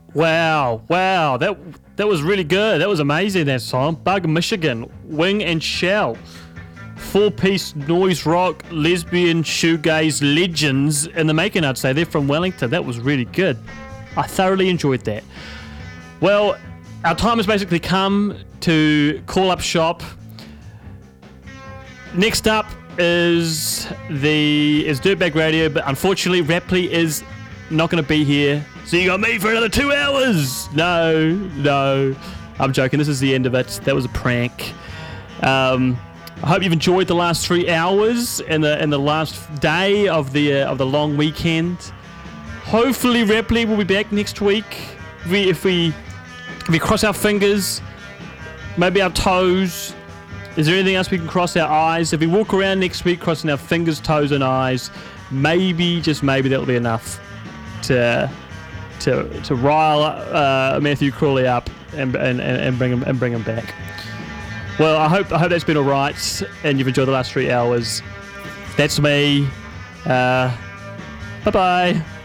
Wow, that was really good. That was amazing, that song. Bug Michigan, Wing and Shell. 4-piece noise rock, lesbian shoegaze legends in the making, I'd say. They're from Wellington. That was really good. I thoroughly enjoyed that. Well, our time has basically come to call up shop. Next up is Dirtbag Radio, but unfortunately Rapley is not going to be here. So you got me for another 2 hours. No, I'm joking. This is the end of it. That was a prank. I hope you've enjoyed the last 3 hours and the last day of the long weekend. Hopefully Rapley will be back next week. If we cross our fingers, maybe our toes. Is there anything else we can cross our eyes? If we walk around next week crossing our fingers, toes, and eyes, maybe, just maybe, that'll be enough to rile Matthew Crawley up and bring him back. Well, I hope that's been all right and you've enjoyed the last 3 hours. That's me. Bye bye.